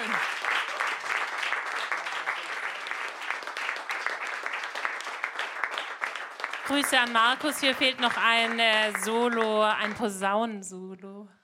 Grüße an Markus. Hier fehlt noch ein Solo, ein Posaunensolo.